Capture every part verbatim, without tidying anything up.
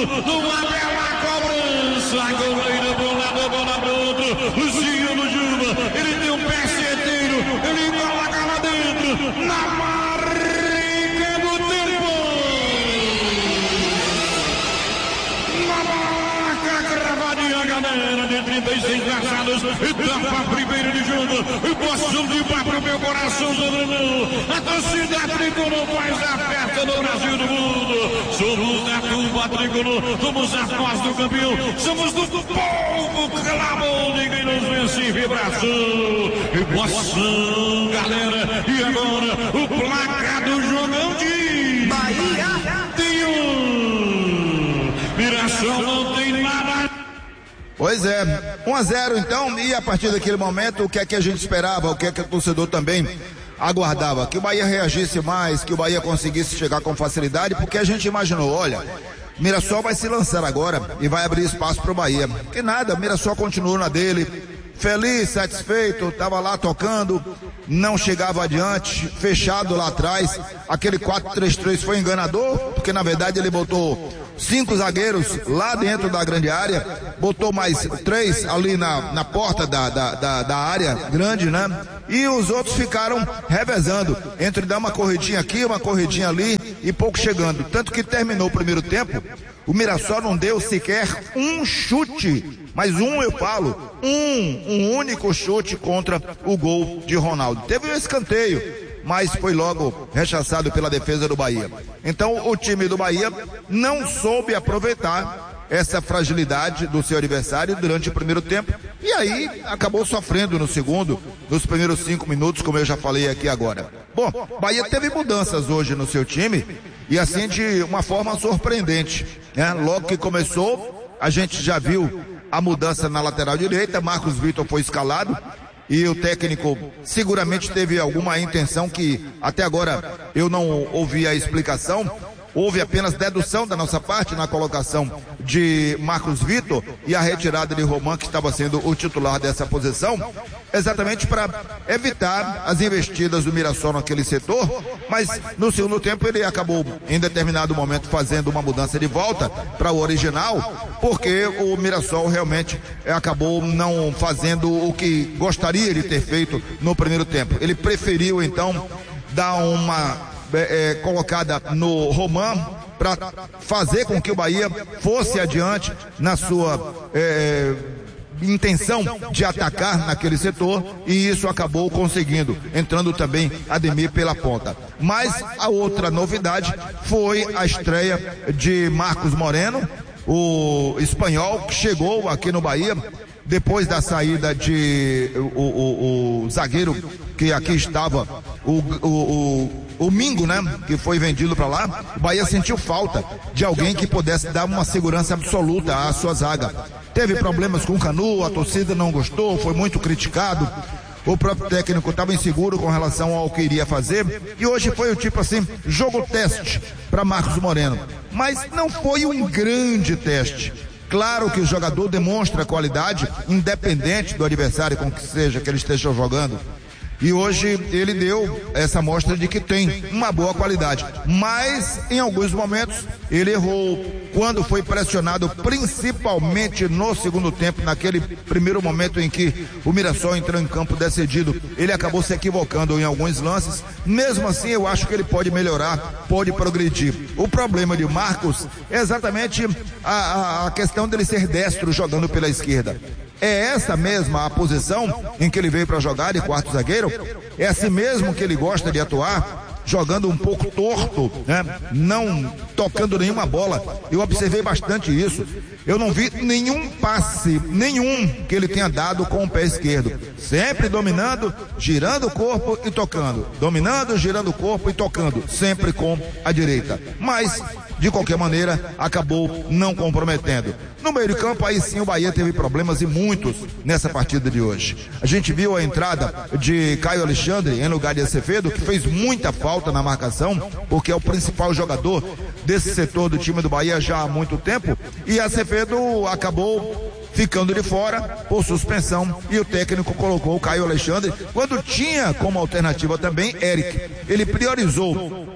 numa bela cobrança, a goleira para um lado, a bola para o outro, Luciano Juba, ele tem um pé certeiro, ele coloca lá dentro, na marca do tempo, na marca cravadinha, galera de trinta e seis passados, etapa primeira de jogo, e posso limpar pro meu coração, Sandrão, a torcida tricolor faz a festa do Brasil do mundo, somos da Cuba tricolor, somos a voz do campeão, somos do povo clamor de quem nos vence em vibração, emoção, galera, e agora o placar do jogão de Bahia tem um, Mirassol não tem nada. Pois é, um a zero então, e a partir daquele momento, o que é que a gente esperava, o que é que o torcedor também aguardava? Que o Bahia reagisse mais, que o Bahia conseguisse chegar com facilidade, porque a gente imaginou, olha, Mirassol vai se lançar agora e vai abrir espaço para o Bahia. Que nada, Mirassol continuou na dele, feliz, satisfeito, estava lá tocando, não chegava adiante, fechado lá atrás. Aquele quatro três três foi enganador, porque na verdade ele botou cinco zagueiros lá dentro da grande área, botou mais três ali na, na porta da, da, da, da área grande, né? E os outros ficaram revezando, entre dar uma corridinha aqui, uma corridinha ali e pouco chegando. Tanto que terminou o primeiro tempo, o Mirassol não deu sequer um chute, mas um eu falo, um, um único chute contra o gol de Ronaldo. Teve um escanteio, mas foi logo rechaçado pela defesa do Bahia. Então o time do Bahia não soube aproveitar essa fragilidade do seu adversário durante o primeiro tempo, e aí acabou sofrendo no segundo, nos primeiros cinco minutos, como eu já falei aqui agora. Bom, Bahia teve mudanças hoje no seu time, e assim de uma forma surpreendente, né? Logo que começou, a gente já viu a mudança na lateral direita, Marcos Vitor foi escalado, e o técnico seguramente teve alguma intenção que até agora eu não ouvi a explicação. Houve apenas dedução da nossa parte na colocação de Marcos Vitor e a retirada de Roman, que estava sendo o titular dessa posição, exatamente para evitar as investidas do Mirassol naquele setor, mas no segundo tempo ele acabou em determinado momento fazendo uma mudança de volta para o original, porque o Mirassol realmente acabou não fazendo o que gostaria de ter feito no primeiro tempo. Ele preferiu então dar uma É, colocada no Roman para fazer com que o Bahia fosse adiante na sua é, intenção de atacar naquele setor, e isso acabou conseguindo, entrando também Ademir pela ponta. Mas a outra novidade foi a estreia de Marcos Moreno, o espanhol que chegou aqui no Bahia depois da saída de o, o, o zagueiro que aqui estava, o, o, o o Mingo, né, que foi vendido para lá. O Bahia sentiu falta de alguém que pudesse dar uma segurança absoluta à sua zaga. Teve problemas com o Canu, a torcida não gostou, foi muito criticado. O próprio técnico estava inseguro com relação ao que iria fazer, e hoje foi o tipo assim, jogo teste para Marcos Moreno, mas não foi um grande teste. Claro que o jogador demonstra qualidade, independente do adversário com que seja que ele esteja jogando. E hoje ele deu essa mostra de que tem uma boa qualidade, mas em alguns momentos ele errou quando foi pressionado, principalmente no segundo tempo, naquele primeiro momento em que o Mirassol entrou em campo decidido. Ele acabou se equivocando em alguns lances. Mesmo assim, eu acho que ele pode melhorar, pode progredir. O problema de Marcos é exatamente a, a, a questão dele ser destro jogando pela esquerda. É essa mesma a posição em que ele veio para jogar, de quarto zagueiro? É assim mesmo que ele gosta de atuar, jogando um pouco torto, né? Não tocando nenhuma bola. Eu observei bastante isso. Eu não vi nenhum passe, nenhum que ele tenha dado com o pé esquerdo. Sempre dominando, girando o corpo e tocando. Dominando, girando o corpo e tocando. Sempre com a direita. Mas, de qualquer maneira, acabou não comprometendo. No meio de campo, aí sim o Bahia teve problemas, e muitos, nessa partida de hoje. A gente viu a entrada de Caio Alexandre em lugar de Acevedo, que fez muita falta na marcação, porque é o principal jogador desse setor do time do Bahia já há muito tempo, e Acevedo acabou ficando de fora por suspensão, e o técnico colocou o Caio Alexandre, quando tinha como alternativa também Eric. Ele priorizou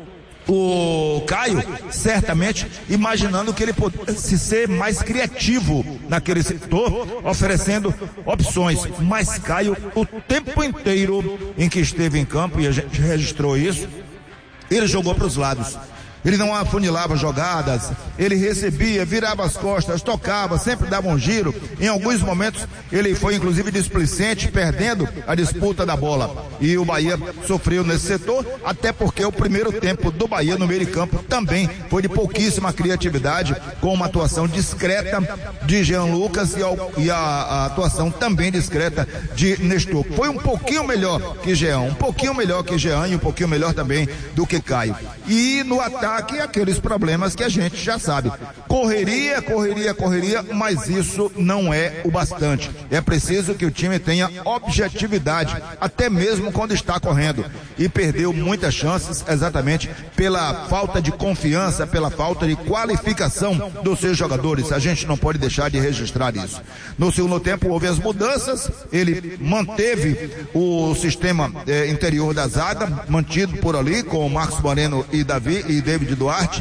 o Caio, certamente imaginando que ele pudesse ser mais criativo naquele setor, oferecendo opções. Mas Caio, o tempo inteiro em que esteve em campo, e a gente registrou isso, ele jogou para os lados. Ele não afunilava jogadas, ele recebia, virava as costas, tocava, sempre dava um giro. Em alguns momentos ele foi inclusive displicente, perdendo a disputa da bola. E o Bahia sofreu nesse setor, até porque o primeiro tempo do Bahia no meio de campo também foi de pouquíssima criatividade, com uma atuação discreta de Jean Lucas e a, e a, a atuação também discreta de Nestor. Foi um pouquinho melhor que Jean, um pouquinho melhor que Jean e um pouquinho melhor também do que Caio. E no ataque, aqueles problemas que a gente já sabe. Correria, correria, correria, mas isso não é o bastante. É preciso que o time tenha objetividade, até mesmo quando está correndo. E perdeu muitas chances exatamente pela falta de confiança, pela falta de qualificação dos seus jogadores. A gente não pode deixar de registrar isso. No segundo tempo houve as mudanças, ele manteve o sistema eh, interior da zaga, mantido por ali com o Marcos Moreno e Davi e David Duarte,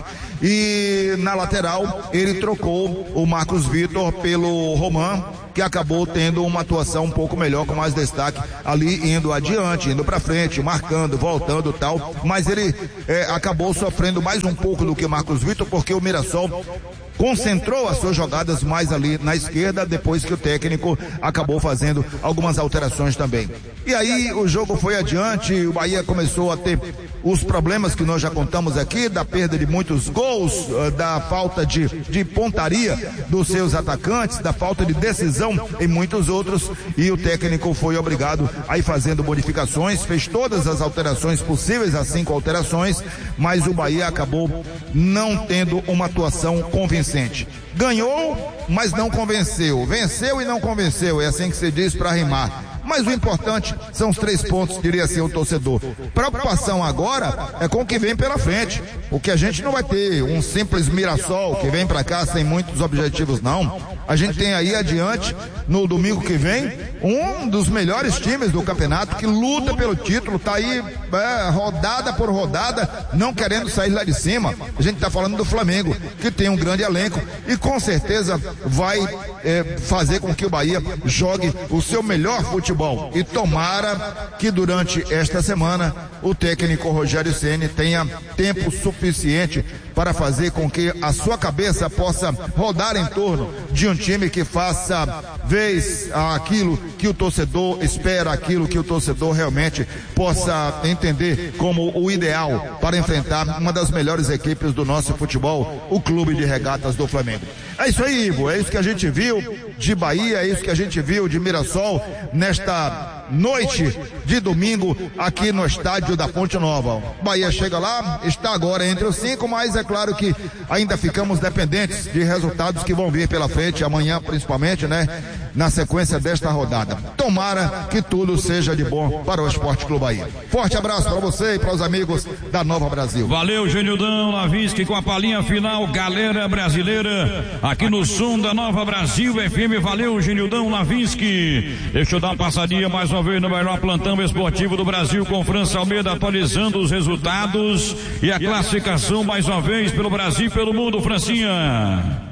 e na lateral ele trocou o Marcos Vitor pelo Roman, que acabou tendo uma atuação um pouco melhor, com mais destaque ali, indo adiante, indo para frente, marcando, voltando, tal, mas ele é, acabou sofrendo mais um pouco do que o Marcos Vitor, porque o Mirassol concentrou as suas jogadas mais ali na esquerda, depois que o técnico acabou fazendo algumas alterações também. E aí o jogo foi adiante, o Bahia começou a ter os problemas que nós já contamos aqui, da perda de muitos gols, da falta de, de pontaria dos seus atacantes, da falta de decisão em muitos outros, e o técnico foi obrigado a ir fazendo modificações, fez todas as alterações possíveis, as cinco alterações, mas o Bahia acabou não tendo uma atuação convincente. Ganhou, mas não convenceu. Venceu e não convenceu, é assim que se diz para rimar. Mas o importante são os três pontos, diria assim o torcedor. Preocupação agora é com o que vem pela frente. O que a gente não vai ter um simples Mirassol que vem para cá sem muitos objetivos, não. A gente tem aí adiante, no domingo que vem, um dos melhores times do campeonato, que luta pelo título, tá aí é, rodada por rodada, não querendo sair lá de cima. A gente tá falando do Flamengo, que tem um grande elenco e com certeza vai é, fazer com que o Bahia jogue o seu melhor futebol. E tomara que durante esta semana o técnico Rogério Ceni tenha tempo suficiente para fazer com que a sua cabeça possa rodar em torno de um time que faça vez aquilo que o torcedor espera, aquilo que o torcedor realmente possa entender como o ideal para enfrentar uma das melhores equipes do nosso futebol, o Clube de Regatas do Flamengo. É isso aí, Ivo, é isso que a gente viu de Bahia, é isso que a gente viu de Mirassol nesta noite de domingo aqui no estádio da Fonte Nova. Bahia chega lá, está agora entre os cinco, mas é claro que ainda ficamos dependentes de resultados que vão vir pela frente, amanhã principalmente, né? Na sequência desta rodada. Tomara que tudo seja de bom para o Esporte Clube Bahia. Forte abraço para você e para os amigos da Nova Brasil. Valeu, Genildão Lavinsky, com a palhinha final, galera brasileira, aqui no som da Nova Brasil F M. Valeu, Genildão Lavinsky. Deixa eu dar uma passadinha mais uma vez no melhor plantão esportivo do Brasil, com França Almeida atualizando os resultados e a classificação mais uma vez pelo Brasil e pelo mundo. Francinha.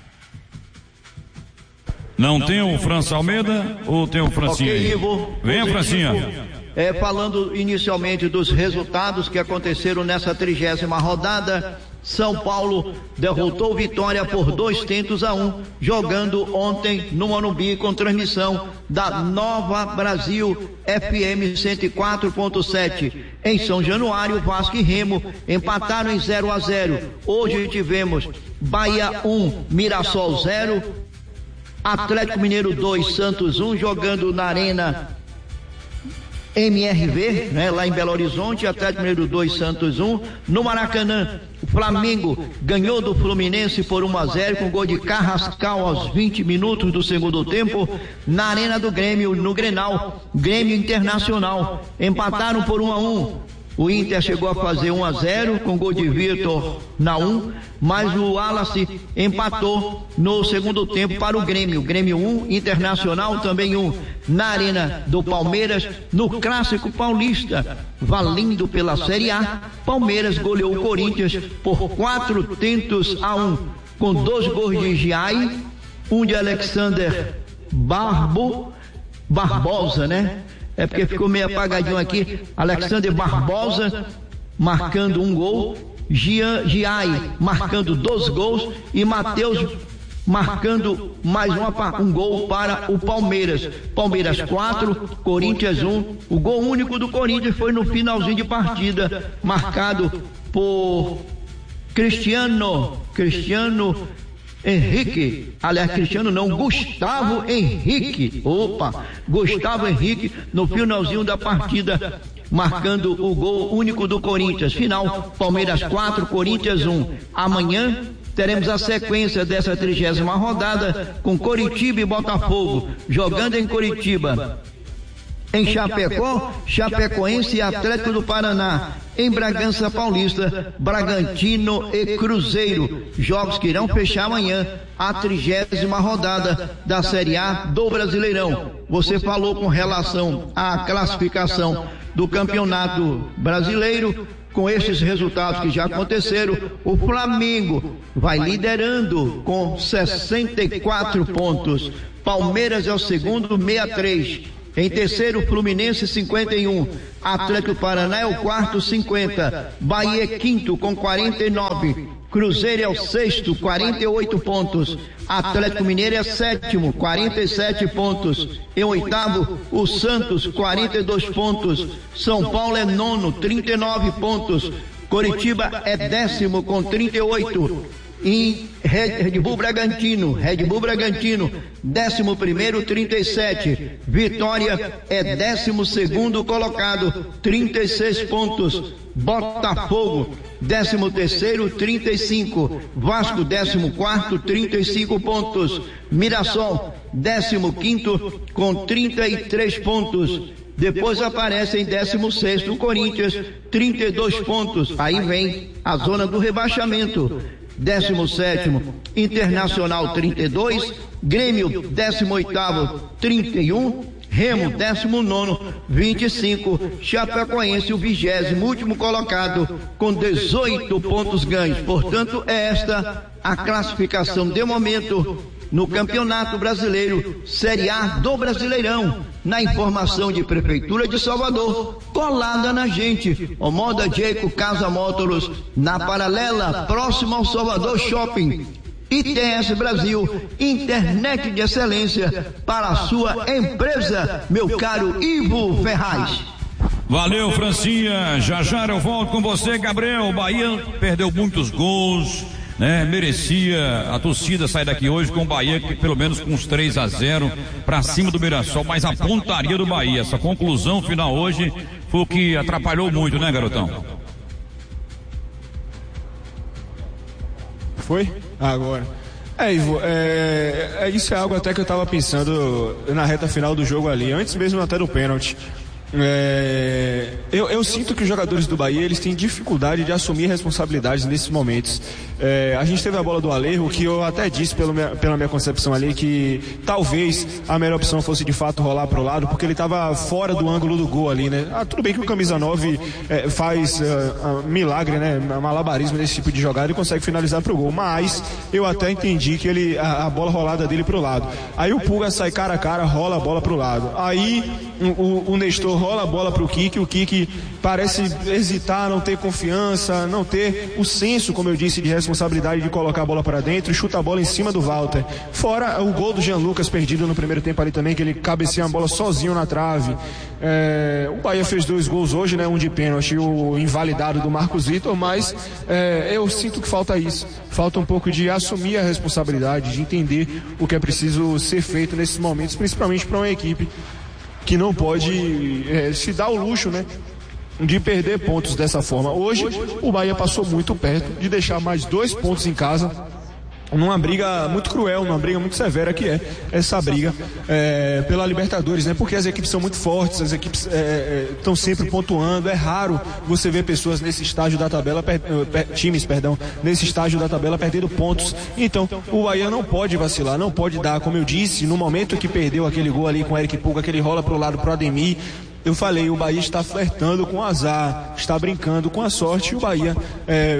Não, Não tem o França Almeida ou tem o Francinha? Okay, aí? Ivo, Venha, Francinha. É, falando inicialmente dos resultados que aconteceram nessa trigésima rodada, São Paulo derrotou Vitória por dois tentos a um, jogando ontem no Morumbi com transmissão da Nova Brasil F M cento e quatro ponto sete. Em São Januário, Vasco e Remo empataram em zero a zero. Hoje tivemos Bahia um, Mirassol zero, Atlético Mineiro dois, Santos um, jogando na Arena M R V, né, lá em Belo Horizonte. Atlético Mineiro dois, Santos um. No Maracanã, o Flamengo ganhou do Fluminense por um a zero com gol de Carrascal aos vinte minutos do segundo tempo. Na Arena do Grêmio, no Grenal, Grêmio Internacional empataram por um a um. O Inter chegou a fazer um a zero com gol de Vitor na um, mas o Wallace empatou no segundo tempo para o Grêmio. Grêmio um, Internacional também um. Na Arena do Palmeiras, no Clássico Paulista, valendo pela Série A, Palmeiras goleou o Corinthians por quatro tentos a um, com dois gols de Giai, um de Alexander Barbo, Barbosa, né? É porque ficou meio apagadinho aqui. Alexander Barbosa marcando um gol, Gian, Giai marcando dois gols e Matheus marcando mais uma, um gol para o Palmeiras. Palmeiras quatro, Corinthians um. O gol único do Corinthians foi no finalzinho de partida, marcado por Cristiano, Cristiano Henrique, aliás, Cristiano não, Gustavo Henrique, opa, Gustavo Henrique, no finalzinho da partida, marcando o gol único do Corinthians. Final, Palmeiras quatro, Corinthians um. Amanhã teremos a sequência dessa trigésima rodada com Coritiba e Botafogo, jogando em Coritiba. Em Chapecó, Chapecoense e Atlético do Paraná. Em Bragança Paulista, Bragantino e Cruzeiro. Jogos que irão fechar amanhã a trigésima rodada da Série A do Brasileirão. Você falou com relação à classificação do Campeonato Brasileiro. Com estes resultados que já aconteceram, o Flamengo vai liderando com sessenta e quatro pontos. Palmeiras é o segundo, sessenta e três. Em terceiro, Fluminense, cinquenta e um. Atlético Paraná é o quarto, cinquenta. Bahia é quinto, com quarenta e nove. Cruzeiro é o sexto, quarenta e oito pontos. Atlético Mineiro é sétimo, quarenta e sete pontos. Em oitavo, o Santos, quarenta e dois pontos. São Paulo é nono, trinta e nove pontos. Coritiba é décimo, com trinta e oito. Em Red Bull Bragantino, Red Bull Bragantino, décimo primeiro, trinta e sete. Vitória é décimo segundo colocado, trinta e seis pontos. Botafogo, décimo terceiro, trinta e cinco. Vasco, décimo quarto, trinta e cinco pontos. Mirassol, décimo quinto, com trinta e três pontos. Depois aparece em décimo sexto o Corinthians, trinta e dois pontos. Aí vem a zona do rebaixamento. décimo sétimo, Internacional trinta e dois, Grêmio décimo oitavo, trinta e um, Remo décimo nono, vinte e cinco, Chapecoense o vigésimo último colocado com dezoito pontos ganhos. Portanto, é esta a classificação de momento no Campeonato Brasileiro, Série A do Brasileirão, na informação de Prefeitura de Salvador, colada na gente, o Moda Jeico Casa Mótoros, na paralela, próximo ao Salvador Shopping. I T S Brasil, internet de excelência para a sua empresa, meu caro Ivo Ferraz. Valeu, Francinha, já já eu volto com você, Gabriel. Bahia perdeu muitos gols, né? Merecia a torcida sair daqui hoje com o Bahia, que pelo menos com uns três a zero para cima do Mirassol, mas a pontaria do Bahia, essa conclusão final hoje foi o que atrapalhou muito, né, garotão? Foi? Agora. É, Ivo, é, é, isso é algo até que eu estava pensando na reta final do jogo ali, antes mesmo até do pênalti. É, eu, eu sinto que os jogadores do Bahia eles têm dificuldade de assumir responsabilidades nesses momentos. É, a gente teve a bola do Alejo, que eu até disse pelo minha, pela minha concepção ali que talvez a melhor opção fosse de fato rolar para o lado, porque ele estava fora do ângulo do gol ali, né? Ah, tudo bem que o camisa nove é, faz uh, uh, milagre, né? Malabarismo nesse tipo de jogada e consegue finalizar para o gol, mas eu até entendi que ele a, a bola rolada dele para o lado. Aí o Pulga sai cara a cara, rola a bola para o lado. Aí o, o, o Nestor rola a bola para o Kiki, o Kiki parece hesitar, não ter confiança, não ter o senso, como eu disse, de responsabilidade de colocar a bola para dentro e chuta a bola em cima do Walter. Fora o gol do Jean Lucas perdido no primeiro tempo ali também, que ele cabeceia a bola sozinho na trave. É, o Bahia fez dois gols hoje, né? Um de pênalti, o invalidado do Marcos Vitor, mas é, eu sinto que falta isso. Falta um pouco de assumir a responsabilidade, de entender o que é preciso ser feito nesses momentos, principalmente para uma equipe que não pode é, se dar o luxo, né, de perder pontos dessa forma. Hoje o Bahia passou muito perto de deixar mais dois pontos em casa numa briga muito cruel, numa briga muito severa, que é essa briga é, pela Libertadores, né? Porque as equipes são muito fortes, as equipes estão é, sempre pontuando. É raro você ver pessoas nesse estágio da tabela, per, per, times, perdão, nesse estágio da tabela perdendo pontos. Então, o Bahia não pode vacilar, não pode dar, como eu disse, no momento que perdeu aquele gol ali com o Eric Pulga, que ele rola pro lado pro Ademir. Eu falei, o Bahia está flertando com o azar, está brincando com a sorte, e o Bahia é,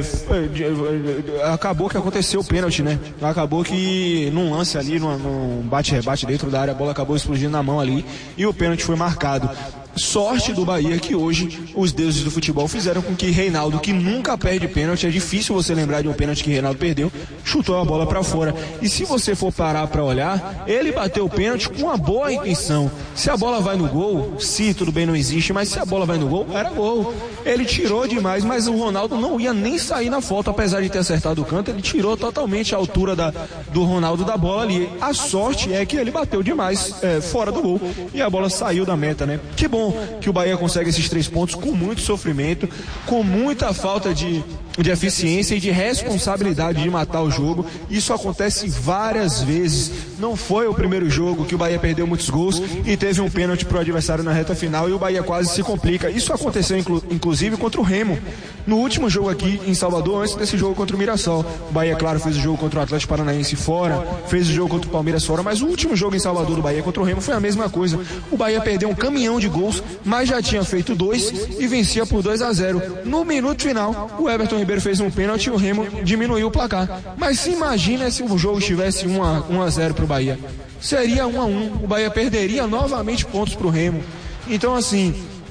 é, acabou que aconteceu o pênalti, né? Acabou que num lance ali, num, num bate-rebate dentro da área, a bola acabou explodindo na mão ali e o pênalti foi marcado. Sorte do Bahia que hoje os deuses do futebol fizeram com que Reinaldo, que nunca perde pênalti, é difícil você lembrar de um pênalti que Reinaldo perdeu, chutou a bola para fora. E se você for parar para olhar, ele bateu o pênalti com uma boa intenção. Se a bola vai no gol, se tudo bem não existe, mas se a bola vai no gol, era gol. Ele tirou demais, mas o Ronaldo não ia nem sair na falta, apesar de ter acertado o canto, ele tirou totalmente a altura da, do Ronaldo da bola ali. A sorte é que ele bateu demais é, fora do gol e a bola saiu da meta, né? Que bom que o Bahia consegue esses três pontos com muito sofrimento, com muita falta de, de eficiência e de responsabilidade de matar o jogo. Isso acontece várias vezes. Não foi o primeiro jogo que o Bahia perdeu muitos gols e teve um pênalti pro adversário na reta final e o Bahia quase se complica. Isso aconteceu inclu, inclusive contra o Remo no último jogo aqui em Salvador, antes desse jogo contra o Mirassol. O Bahia, claro, fez o jogo contra o Atlético Paranaense fora, fez o jogo contra o Palmeiras fora, mas o último jogo em Salvador do Bahia contra o Remo foi a mesma coisa. O Bahia perdeu um caminhão de gols, mas já tinha feito dois e vencia por dois a zero. No minuto final, o Everton Ribeiro fez um pênalti e o Remo diminuiu o placar. Mas se imagina se o jogo estivesse um a zero pro Bahia. Seria um a um. O Bahia perderia novamente pontos pro Remo. Então, assim,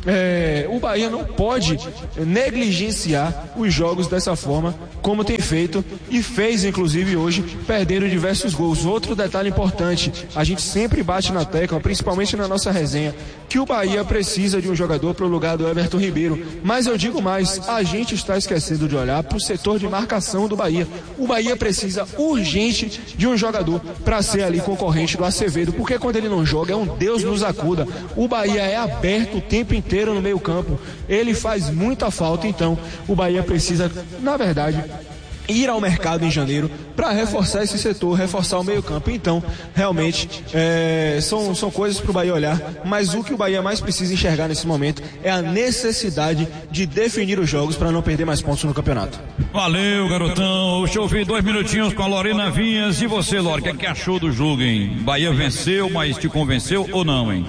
É, o Bahia não pode negligenciar os jogos dessa forma, como tem feito e fez inclusive hoje, perdendo diversos gols. Outro detalhe importante, a gente sempre bate na tecla, principalmente na nossa resenha, que o Bahia precisa de um jogador para o lugar do Everton Ribeiro, mas eu digo mais, a gente está esquecendo de olhar para o setor de marcação do Bahia. O Bahia precisa urgente de um jogador para ser ali concorrente do Acevedo, porque quando ele não joga é um Deus nos acuda. O Bahia é aberto o tempo inteiro no meio campo, ele faz muita falta. Então o Bahia precisa, na verdade, ir ao mercado em janeiro para reforçar esse setor, reforçar o meio campo. Então realmente é, são, são coisas para o Bahia olhar, mas o que o Bahia mais precisa enxergar nesse momento é a necessidade de definir os jogos para não perder mais pontos no campeonato. Valeu, garotão. Deixa eu ouvir dois minutinhos com a Lorena Vinhas. E você, Lore, o que, é que achou do jogo, hein? Bahia venceu, mas te convenceu ou não, hein?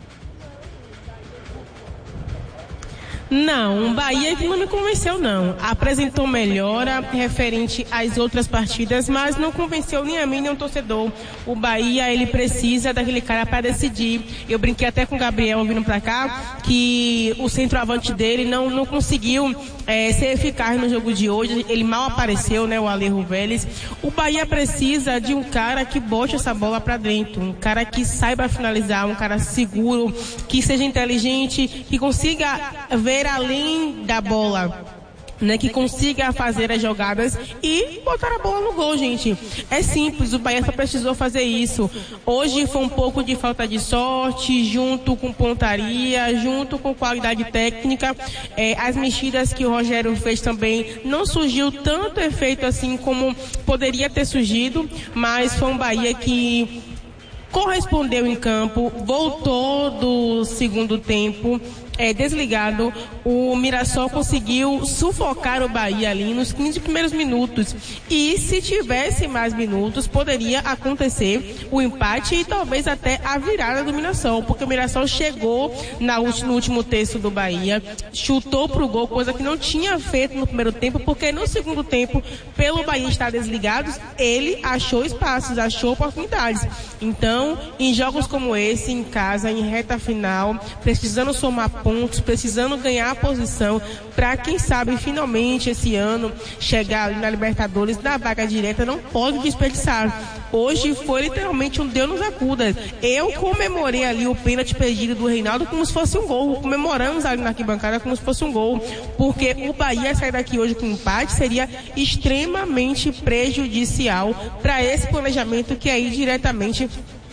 Não, o Bahia não me convenceu não, apresentou melhora referente às outras partidas, mas não convenceu nem a mim nem o torcedor. O Bahia, ele precisa daquele cara para decidir. Eu brinquei até com o Gabriel vindo pra cá, que o centroavante dele não, não conseguiu é, ser eficaz no jogo de hoje, ele mal apareceu, né, o Alejo Vélez. O Bahia precisa de um cara que bote essa bola pra dentro, um cara que saiba finalizar, um cara seguro, que seja inteligente, que consiga ver além da bola, né, que consiga fazer as jogadas e botar a bola no gol, gente. É simples, o Bahia só precisou fazer isso. Hoje foi um pouco de falta de sorte, junto com pontaria, junto com qualidade técnica. É, as mexidas que o Rogério fez também não surgiu tanto efeito assim como poderia ter surgido, mas foi um Bahia que correspondeu em campo, voltou do segundo tempo É, desligado. O Mirassol conseguiu sufocar o Bahia ali nos quinze primeiros minutos, e se tivesse mais minutos poderia acontecer o empate e talvez até a virada do Mirassol, porque o Mirassol chegou na, no último terço do Bahia, chutou pro gol, coisa que não tinha feito no primeiro tempo, porque no segundo tempo, pelo Bahia estar desligado, ele achou espaços, achou oportunidades. Então, em jogos como esse, em casa, em reta final, precisando somar pontos, precisando ganhar a posição para, quem sabe, finalmente esse ano chegar ali na Libertadores, na vaga direta, não pode desperdiçar. Hoje foi literalmente um Deus nos acuda. Eu comemorei ali o pênalti perdido do Reinaldo como se fosse um gol, comemoramos ali na arquibancada como se fosse um gol, porque o Bahia sair daqui hoje com empate seria extremamente prejudicial para esse planejamento que é ir diretamente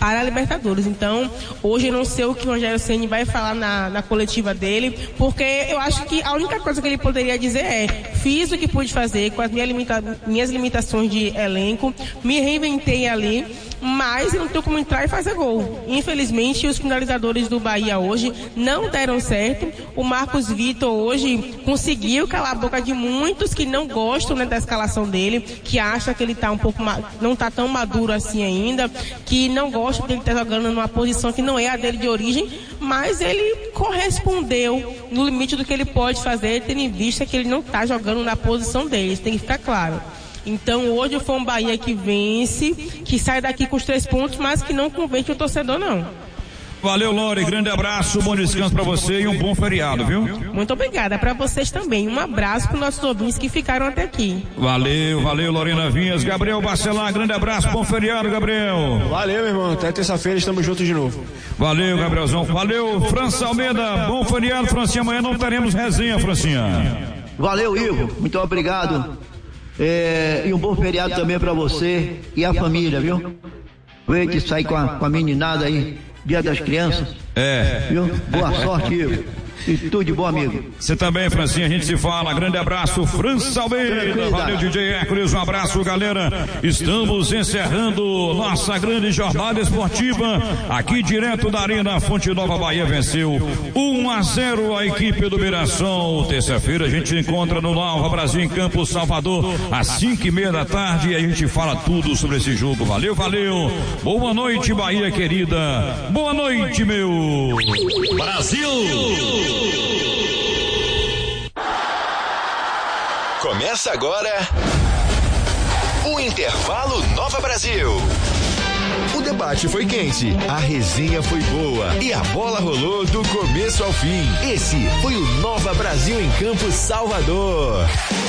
para a Libertadores. Então, hoje eu não sei o que o Rogério Ceni vai falar na, na coletiva dele, porque eu acho que a única coisa que ele poderia dizer é: fiz o que pude fazer com as minhas, limita- minhas limitações de elenco, me reinventei ali, mas eu não tenho como entrar e fazer gol. Infelizmente, os finalizadores do Bahia hoje não deram certo. O Marcos Vitor hoje conseguiu calar a boca de muitos que não gostam, né, da escalação dele, que acham que ele tá um pouco ma- não está tão maduro assim ainda, que não gostam de ele estar jogando numa posição que não é a dele de origem, mas ele correspondeu no limite do que ele pode fazer, tendo em vista que ele não está jogando na posição dele. Isso tem que ficar claro. Então hoje foi um Bahia que vence, que sai daqui com os três pontos, mas que não convence o torcedor, não. Valeu, Lore, grande abraço, bom descanso para você e um bom feriado, viu? Muito obrigada, para vocês também. Um abraço para os nossos ouvintes que ficaram até aqui. Valeu, valeu, Lorena Vinhas. Gabriel Bacelar, grande abraço, bom feriado, Gabriel. Valeu, meu irmão, até terça-feira estamos juntos de novo. Valeu, Gabrielzão. Valeu, França Almeida, bom feriado, Francinha. Amanhã não teremos resenha, Francinha. Valeu, Ivo, muito obrigado. É, e um bom feriado também para você e a família, viu? Aproveite e sai com a, com a meninada aí, Dia das Crianças. É. Viu? Boa sorte, Ivo. E tudo de bom, amigo. Você também, Francinha, a gente se fala. Grande abraço, França Almeida. Valeu, D J Hércules, um abraço, galera. Estamos encerrando nossa grande jornada esportiva aqui direto da Arena Fonte Nova. Bahia venceu um a zero a equipe do Mirassol. Terça-feira a gente se encontra no Nova Brasil em Campos Salvador às cinco e meia da tarde e a gente fala tudo sobre esse jogo. Valeu, valeu. Boa noite, Bahia querida. Boa noite, meu Brasil. Começa agora o Intervalo Nova Brasil. O debate foi quente, a resenha foi boa e a bola rolou do começo ao fim. Esse foi o Nova Brasil em Campos Salvador.